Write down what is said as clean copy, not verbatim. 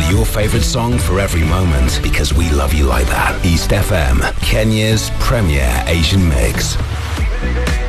your favorite song for every moment, because we love you like that. East FM, Kenya's premier Asian mix.